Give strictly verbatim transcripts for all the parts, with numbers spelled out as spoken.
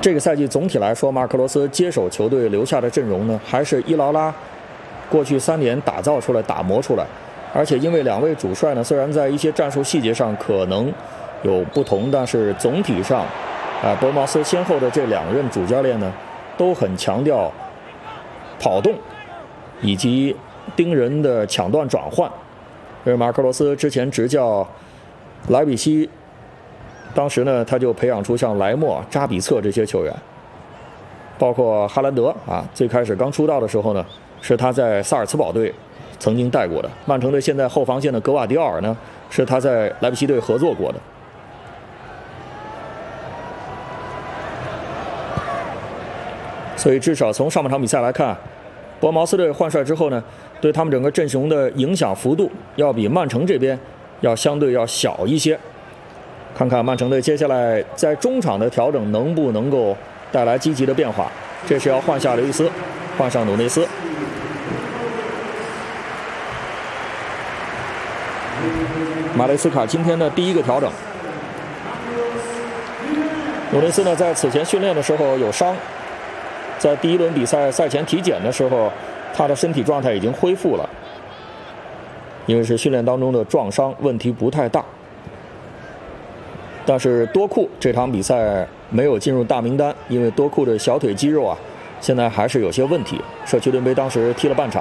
这个赛季总体来说，马尔克罗斯接手球队留下的阵容呢，还是伊劳拉过去三年打造出来、打磨出来。而且因为两位主帅呢，虽然在一些战术细节上可能有不同，但是总体上，啊、呃，博茅斯先后的这两任主教练呢，都很强调跑动以及盯人的抢断转换。而马尔克罗斯之前执教莱比锡，当时呢，他就培养出像莱莫、扎比策这些球员，包括哈兰德啊，最开始刚出道的时候呢，是他在萨尔茨堡队曾经带过的。曼城队现在后防线的格瓦迪奥尔呢，是他在莱比锡队合作过的。所以至少从上半场比赛来看，博茅斯队换帅之后呢，对他们整个阵容的影响幅度要比曼城这边要相对要小一些。看看曼城队接下来在中场的调整能不能够带来积极的变化。这是要换下刘易斯，换上努内斯。马雷斯卡今天的第一个调整。努内斯呢，在此前训练的时候有伤，在第一轮比赛赛前体检的时候，他的身体状态已经恢复了，因为是训练当中的撞伤，问题不太大。但是多库这场比赛没有进入大名单，因为多库的小腿肌肉啊，现在还是有些问题。社区盾杯当时踢了半场，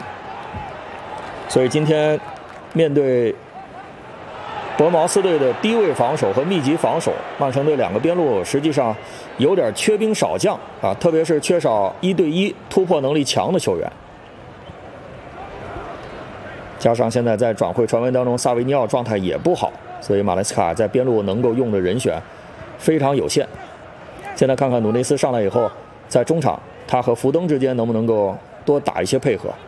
所以今天面对博茅斯队的低位防守和密集防守，曼城队两个边路实际上有点缺兵少将啊，特别是缺少一对一突破能力强的球员。加上现在在转会传闻当中，萨维尼奥状态也不好，所以马雷斯卡在边路能够用的人选非常有限。现在看看努内斯上来以后，在中场他和福登之间能不能够多打一些配合。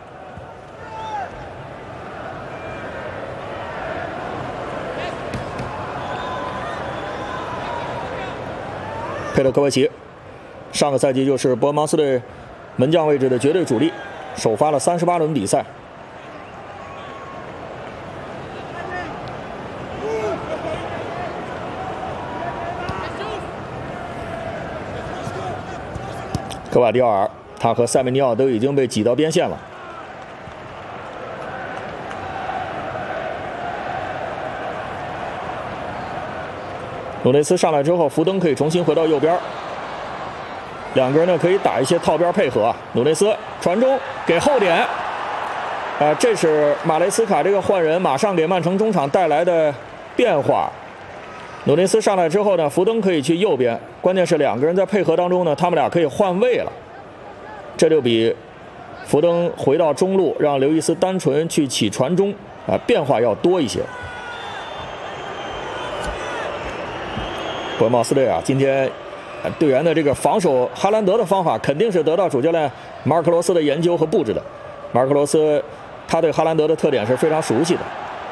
佩德科维奇，上个赛季就是博茅斯队门将位置的绝对主力，首发了三十八轮比赛。格瓦迪奥尔，他和塞梅尼奥都已经被挤到边线了。努内斯上来之后，福登可以重新回到右边，两个人呢可以打一些套边配合。努内斯传中给后点，啊、呃，这是马雷斯卡这个换人马上给曼城中场带来的变化。努内斯上来之后呢，福登可以去右边，关键是两个人在配合当中呢，他们俩可以换位了，这就比福登回到中路让刘易斯单纯去起传中啊、呃、变化要多一些。博茅斯队啊，今天队员的这个防守哈兰德的方法肯定是得到主教练马尔克罗斯的研究和布置的。马尔克罗斯他对哈兰德的特点是非常熟悉的，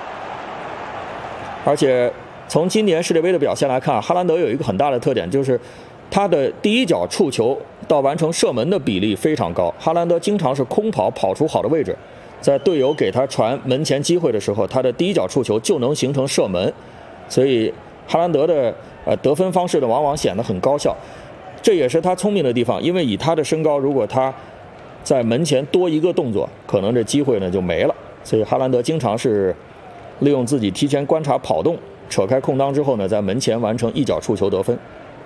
而且从今年世界杯的表现来看，哈兰德有一个很大的特点，就是他的第一脚触球到完成射门的比例非常高。哈兰德经常是空跑跑出好的位置，在队友给他传门前机会的时候，他的第一脚触球就能形成射门，所以哈兰德的呃得分方式呢，往往显得很高效。这也是他聪明的地方，因为以他的身高，如果他在门前多一个动作，可能这机会呢就没了。所以哈兰德经常是利用自己提前观察跑动，扯开空当之后呢，在门前完成一脚触球得分。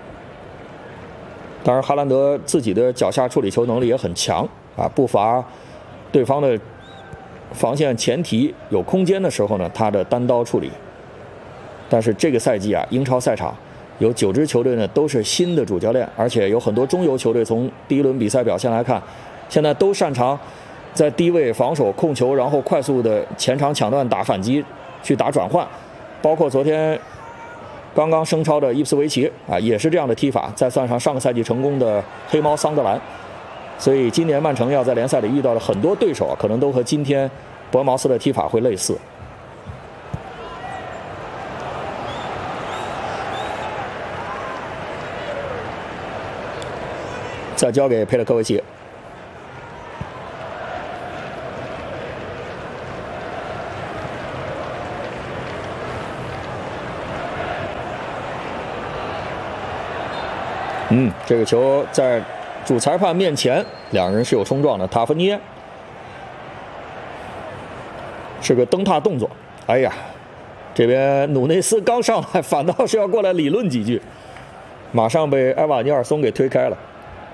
当然，哈兰德自己的脚下处理球能力也很强啊，不乏对方的防线前提有空间的时候呢，他的单刀处理。但是这个赛季啊，英超赛场有九支球队呢都是新的主教练，而且有很多中游球队从第一轮比赛表现来看，现在都擅长在低位防守控球，然后快速的前场抢断打反击，去打转换。包括昨天刚刚升超的伊普斯维奇啊，也是这样的踢法。再算上上个赛季成功的黑猫桑德兰，所以今年曼城要在联赛里遇到的很多对手，可能都和今天博茅斯的踢法会类似。再交给佩勒科维奇。 嗯，这个球在主裁判面前，两人是有冲撞的。塔夫涅是个蹬踏动作，哎呀，这边努内斯刚上来，反倒是要过来理论几句，马上被埃瓦尼尔松给推开了。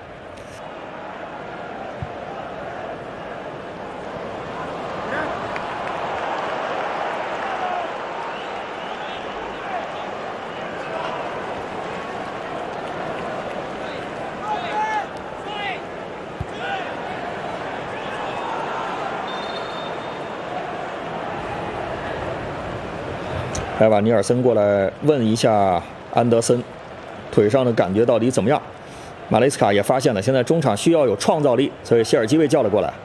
埃瓦尼尔森过来问一下安德森腿上的感觉到底怎么样。马雷斯卡也发现了，现在中场需要有创造力，所以谢尔基被叫了过来。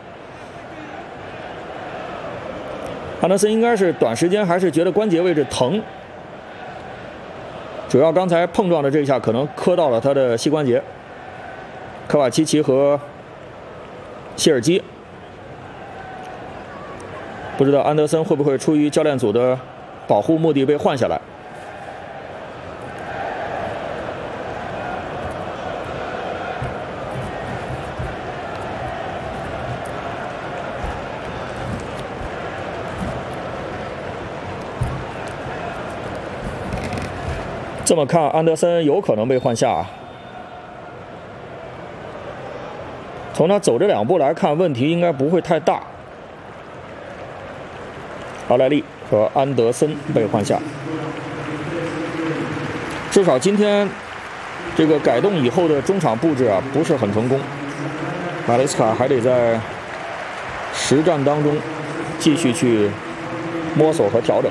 安德森应该是短时间还是觉得关节位置疼，主要刚才碰撞的这一下可能磕到了他的膝关节。科瓦奇奇和谢尔基，不知道安德森会不会出于教练组的保护目的被换下来。这么看，安德森有可能被换下。从他走这两步来看，问题应该不会太大。奥莱利和安德森被换下，至少今天这个改动以后的中场布置啊不是很成功，马雷斯卡还得在实战当中继续去摸索和调整。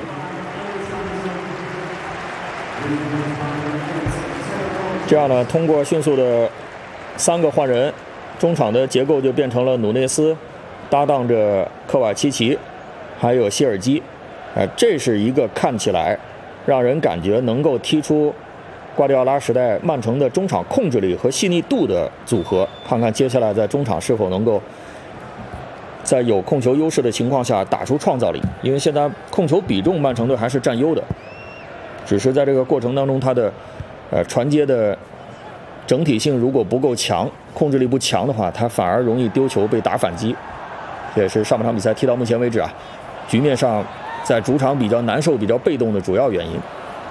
这样呢，通过迅速的三个换人，中场的结构就变成了努内斯搭档着科瓦奇奇，还有希尔基。呃，这是一个看起来让人感觉能够踢出瓜迪奥拉时代曼城的中场控制力和细腻度的组合。看看接下来在中场是否能够在有控球优势的情况下打出创造力。因为现在控球比重曼城队还是占优的，只是在这个过程当中，他的呃传接的整体性如果不够强，控制力不强的话，他反而容易丢球被打反击。这也是上半场比赛踢到目前为止啊，局面上在主场比较难受、比较被动的主要原因。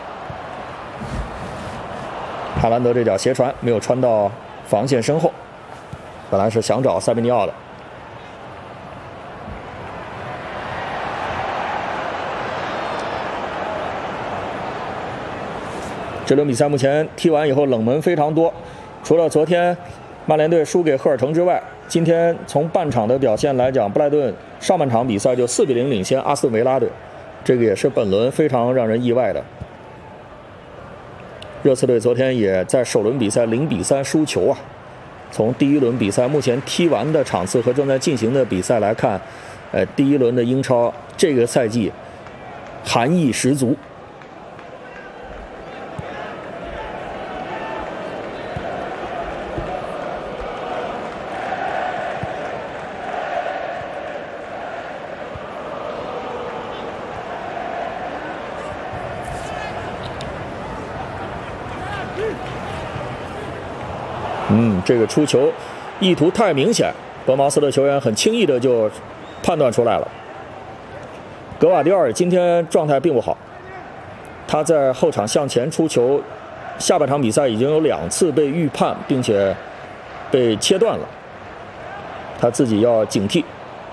哈兰德这脚斜传没有穿到防线身后，本来是想找塞梅尼奥的。这轮比赛目前踢完以后冷门非常多，除了昨天曼联队输给赫尔城之外，今天从半场的表现来讲，布莱顿上半场比赛就四比零领先阿斯顿维拉队，这个也是本轮非常让人意外的。热刺队昨天也在首轮比赛零比三输球啊。从第一轮比赛目前踢完的场次和正在进行的比赛来看，呃，第一轮的英超这个赛季寒意十足。嗯，这个出球意图太明显，伯茅斯的球员很轻易的就判断出来了。格瓦迪奥尔今天状态并不好，他在后场向前出球，下半场比赛已经有两次被预判，并且被切断了，他自己要警惕。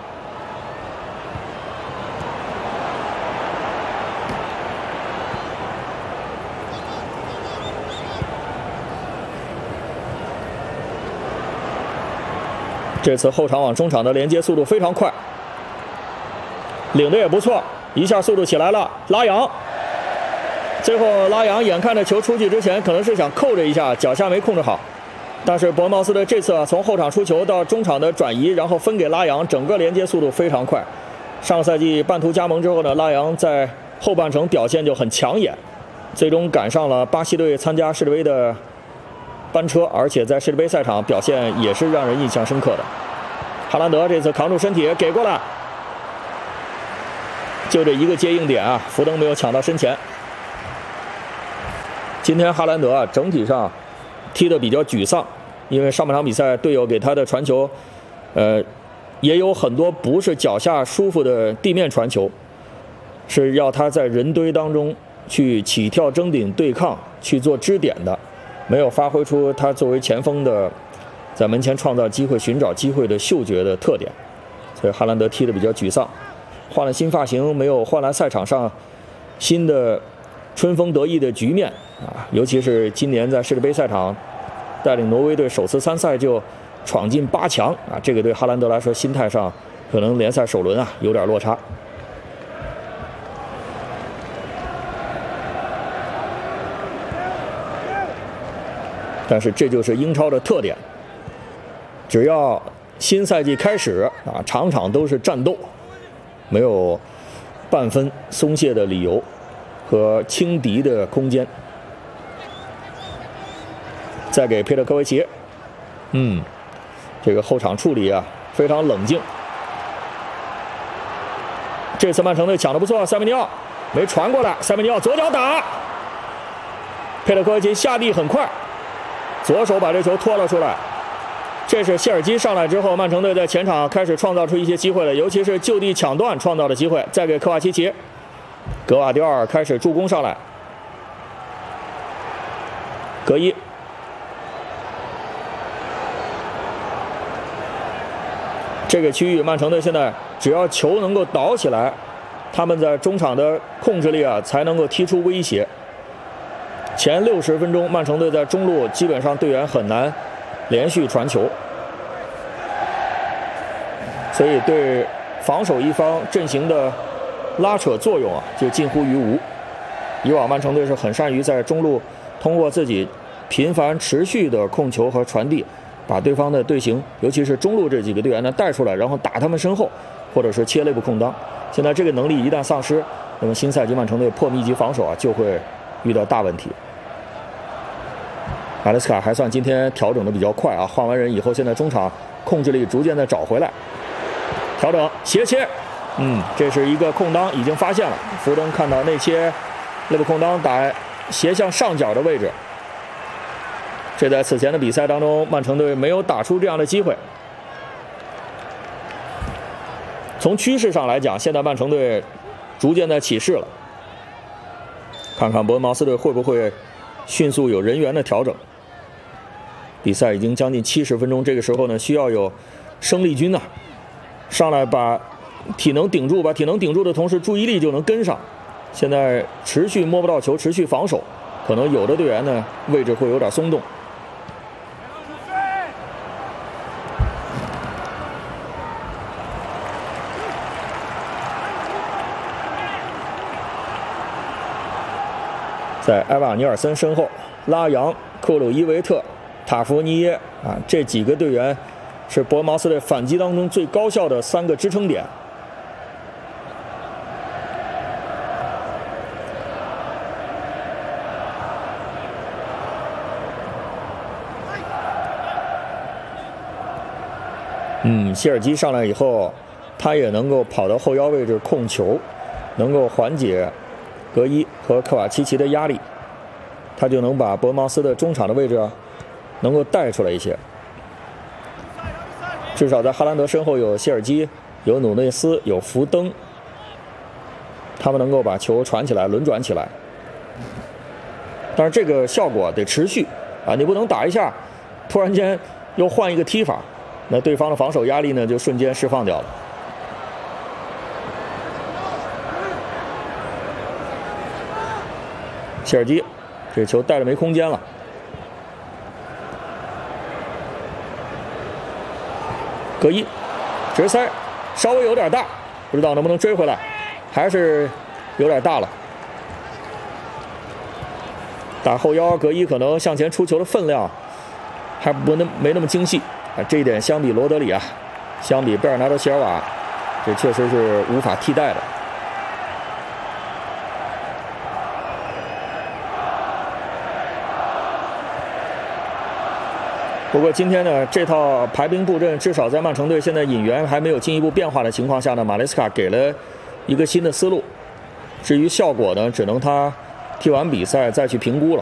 这次后场往中场的连接速度非常快，领的也不错，一下速度起来了，拉扬，最后拉扬眼看着球出去之前，可能是想扣着一下，脚下没控制好，但是伯茅斯的这次啊，从后场出球到中场的转移，然后分给拉扬，整个连接速度非常快。上个赛季半途加盟之后呢，拉扬在后半程表现就很抢眼，最终赶上了巴西队参加世界杯的班车，而且在世界杯赛场表现也是让人印象深刻的。哈兰德这次扛住身体给过来，就这一个接应点啊，福登没有抢到身前。今天哈兰德啊，整体上踢得比较沮丧，因为上半场比赛队友给他的传球，呃，也有很多不是脚下舒服的地面传球，是要他在人堆当中去起跳争顶对抗，去做支点的，没有发挥出他作为前锋的在门前创造机会、寻找机会的嗅觉的特点，所以哈兰德踢得比较沮丧。换了新发型，没有换来赛场上新的春风得意的局面啊！尤其是今年在世界杯赛场带领挪威队首次参赛就闯进八强啊，这个对哈兰德来说心态上可能联赛首轮啊有点落差。但是这就是英超的特点，只要新赛季开始啊，场场都是战斗，没有半分松懈的理由和轻敌的空间。再给佩特科维奇，嗯，这个后场处理啊非常冷静。这次曼城队抢得不错，塞梅尼奥没传过来，塞梅尼奥左脚打，佩特科维奇下地很快，左手把这球拖了出来。这是谢尔基上来之后，曼城队在前场开始创造出一些机会了，尤其是就地抢断创造的机会。再给科瓦奇奇，格瓦迪奥尔开始助攻上来，格伊，这个区域曼城队现在只要球能够倒起来，他们在中场的控制力啊才能够踢出威胁。前六十分钟，曼城队在中路基本上队员很难连续传球，所以对防守一方阵型的拉扯作用啊就近乎于无。以往曼城队是很善于在中路通过自己频繁持续的控球和传递，把对方的队形，尤其是中路这几个队员呢带出来，然后打他们身后，或者是切内部空当。现在这个能力一旦丧失，那么新赛季曼城队破密集防守啊就会遇到大问题。马雷斯卡还算今天调整的比较快啊，换完人以后，现在中场控制力逐渐的找回来。调整斜切，嗯，这是一个空当已经发现了，福登看到内切，内部空当打斜向上角的位置。这在此前的比赛当中，曼城队没有打出这样的机会。从趋势上来讲，现在曼城队逐渐在起势了。看看伯恩茅斯队会不会迅速有人员的调整。比赛已经将近七十分钟，这个时候呢，需要有生力军呐、啊、上来把体能顶住，把体能顶住的同时，注意力就能跟上。现在持续摸不到球，持续防守，可能有的队员呢位置会有点松动。在埃瓦尼尔森身后，拉扬、克鲁伊维特、塔弗尼耶啊，这几个队员是伯恩茅斯队反击当中最高效的三个支撑点。嗯，谢尔基上来以后，他也能够跑到后腰位置控球，能够缓解格伊和科瓦奇奇的压力，他就能把伯恩茅斯的中场的位置能够带出来一些。至少在哈兰德身后有谢尔基，有努内斯，有福登，他们能够把球传起来，轮转起来。但是这个效果得持续啊，你不能打一下，突然间又换一个踢法，那对方的防守压力呢就瞬间释放掉了。谢尔基，这球带着没空间了。格伊，直塞，稍微有点大，不知道能不能追回来，还是有点大了。打后腰，格伊可能向前出球的分量还不那没那么精细啊，这一点相比罗德里啊，相比贝尔纳多·席尔瓦，这确实是无法替代的。不过今天呢，这套排兵布阵至少在曼城队现在引援还没有进一步变化的情况下呢，马雷斯卡给了一个新的思路。至于效果呢，只能他踢完比赛再去评估了。